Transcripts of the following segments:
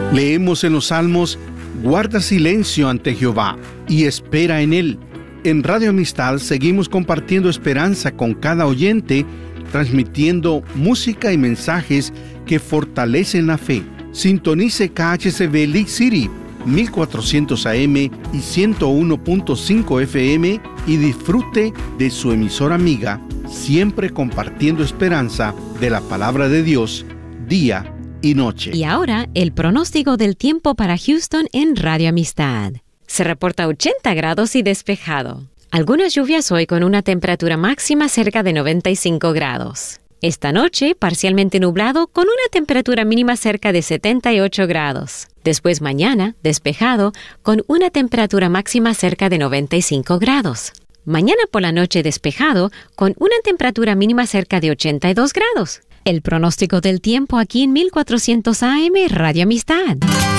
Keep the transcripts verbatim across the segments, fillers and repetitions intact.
Leemos en los Salmos: guarda silencio ante Jehová y espera en Él. En Radio Amistad seguimos compartiendo esperanza con cada oyente, transmitiendo música y mensajes que fortalecen la fe. Sintonice K H C B League City, mil cuatrocientos A M y ciento uno punto cinco F M y disfrute de su emisora amiga, siempre compartiendo esperanza de la palabra de Dios, día y noche. Y ahora, el pronóstico del tiempo para Houston en Radio Amistad. Se reporta ochenta grados y despejado. Algunas lluvias hoy con una temperatura máxima cerca de noventa y cinco grados. Esta noche, parcialmente nublado con una temperatura mínima cerca de setenta y ocho grados. Después mañana, despejado con una temperatura máxima cerca de noventa y cinco grados. Mañana por la noche despejado con una temperatura mínima cerca de ochenta y dos grados. El pronóstico del tiempo aquí en mil cuatrocientos A M Radio Amistad.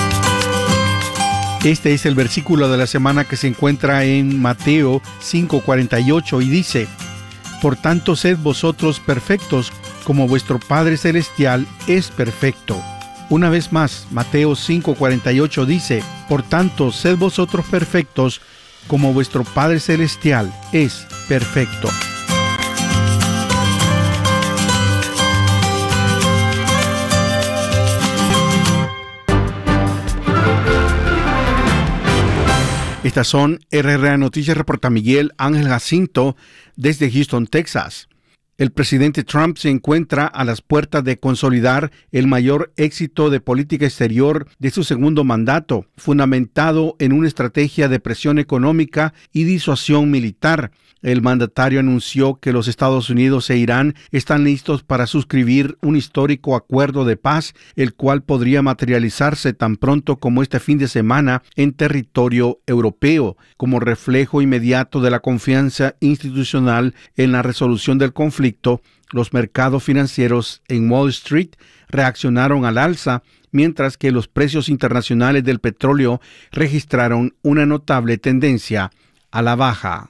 Este es el versículo de la semana que se encuentra en Mateo cinco cuarenta y ocho y dice: por tanto, sed vosotros perfectos, como vuestro Padre Celestial es perfecto. Una vez más, Mateo cinco cuarenta y ocho dice: por tanto, sed vosotros perfectos, como vuestro Padre Celestial es perfecto. Estas son R R A Noticias, reporta Miguel Ángel Jacinto desde Houston, Texas. El presidente Trump se encuentra a las puertas de consolidar el mayor éxito de política exterior de su segundo mandato, fundamentado en una estrategia de presión económica y disuasión militar. El mandatario anunció que los Estados Unidos e Irán están listos para suscribir un histórico acuerdo de paz, el cual podría materializarse tan pronto como este fin de semana en territorio europeo, como reflejo inmediato de la confianza institucional en la resolución del conflicto. Los mercados financieros en Wall Street reaccionaron al alza, mientras que los precios internacionales del petróleo registraron una notable tendencia a la baja.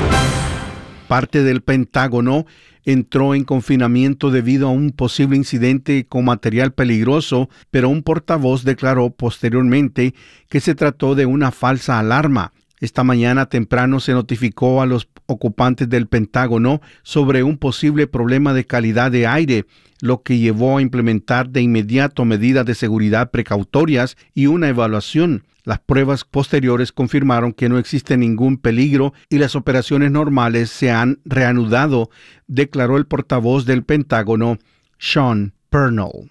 Parte del Pentágono entró en confinamiento debido a un posible incidente con material peligroso, pero un portavoz declaró posteriormente que se trató de una falsa alarma. Esta mañana temprano se notificó a los ocupantes del Pentágono sobre un posible problema de calidad de aire, lo que llevó a implementar de inmediato medidas de seguridad precautorias y una evaluación. Las pruebas posteriores confirmaron que no existe ningún peligro y las operaciones normales se han reanudado, declaró el portavoz del Pentágono, Sean Purnell.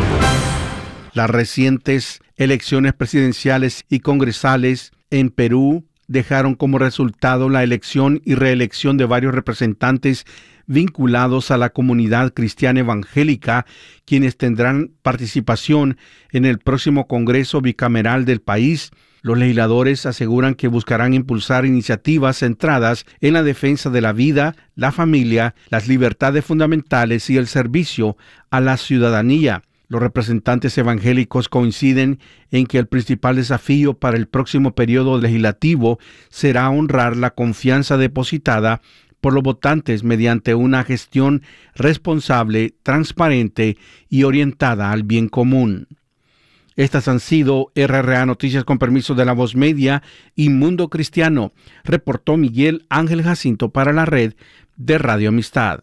Las recientes elecciones presidenciales y congresales en Perú dejaron como resultado la elección y reelección de varios representantes vinculados a la comunidad cristiana evangélica, quienes tendrán participación en el próximo Congreso bicameral del país. Los legisladores aseguran que buscarán impulsar iniciativas centradas en la defensa de la vida, la familia, las libertades fundamentales y el servicio a la ciudadanía. Los representantes evangélicos coinciden en que el principal desafío para el próximo periodo legislativo será honrar la confianza depositada por los votantes mediante una gestión responsable, transparente y orientada al bien común. Estas han sido R R A Noticias con permiso de La Voz Media y Mundo Cristiano, reportó Miguel Ángel Jacinto para la red de Radio Amistad.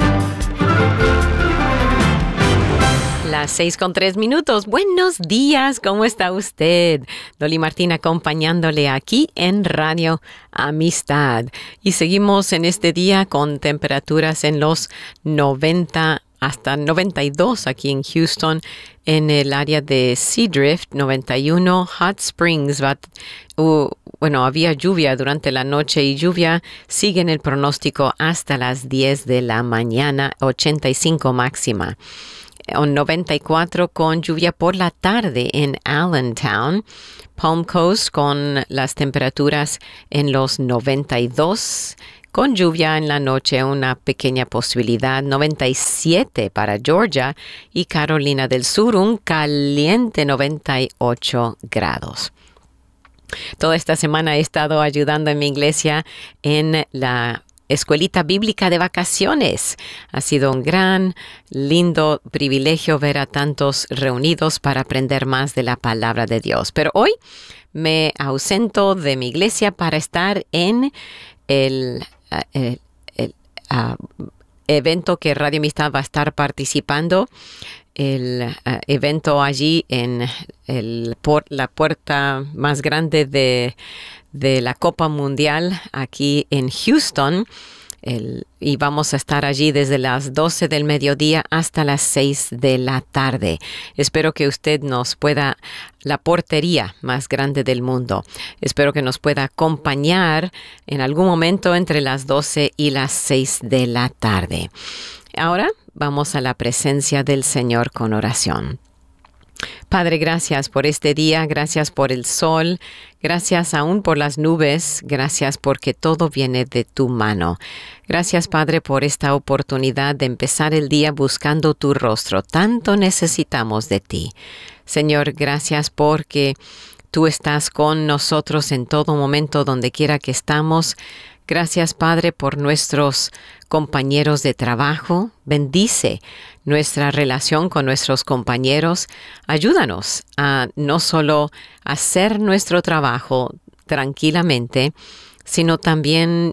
Las seis con tres minutos. Buenos días, ¿cómo está usted? Dolly Martín acompañándole aquí en Radio Amistad. Y seguimos en este día con temperaturas en los noventa hasta noventa y dos aquí en Houston, en el área de Seadrift, noventa y uno, Hot Springs. Va, uh, bueno, había lluvia durante la noche y lluvia sigue en el pronóstico hasta las diez de la mañana, ochenta y cinco máxima. noventa y cuatro con lluvia por la tarde en Allentown. Palm Coast con las temperaturas en los noventa y dos. Con lluvia en la noche, una pequeña posibilidad. noventa y siete para Georgia y Carolina del Sur, un caliente noventa y ocho grados. Toda esta semana he estado ayudando en mi iglesia en la escuelita bíblica de vacaciones. Ha sido un gran, lindo privilegio ver a tantos reunidos para aprender más de la palabra de Dios. Pero hoy me ausento de mi iglesia para estar en el, el, el uh, evento que Radio Amistad va a estar participando. El uh, evento allí en el, por, la puerta más grande de, de la Copa Mundial aquí en Houston. El, y vamos a estar allí desde las doce del mediodía hasta las seis de la tarde. Espero que usted nos pueda, la portería más grande del mundo, espero que nos pueda acompañar en algún momento entre las doce y las seis de la tarde. Ahora vamos a la presencia del Señor con oración. Padre, gracias por este día, gracias por el sol, gracias aún por las nubes, gracias porque todo viene de tu mano. Gracias, Padre, por esta oportunidad de empezar el día buscando tu rostro. Tanto necesitamos de ti. Señor, gracias porque tú estás con nosotros en todo momento, donde quiera que estamos. Gracias, Padre, por nuestros compañeros de trabajo. Bendice nuestra relación con nuestros compañeros. Ayúdanos a no solo hacer nuestro trabajo tranquilamente, sino también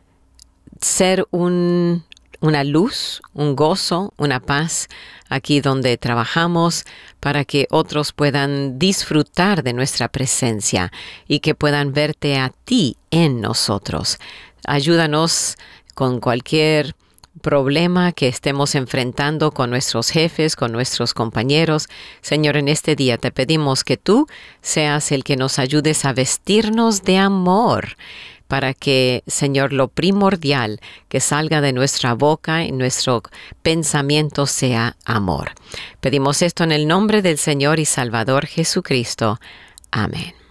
ser un, una luz, un gozo, una paz aquí donde trabajamos, para que otros puedan disfrutar de nuestra presencia y que puedan verte a ti en nosotros. Ayúdanos con cualquier problema que estemos enfrentando con nuestros jefes, con nuestros compañeros. Señor, en este día te pedimos que tú seas el que nos ayudes a vestirnos de amor, para que, Señor, lo primordial que salga de nuestra boca y nuestro pensamiento sea amor. Pedimos esto en el nombre del Señor y Salvador Jesucristo. Amén.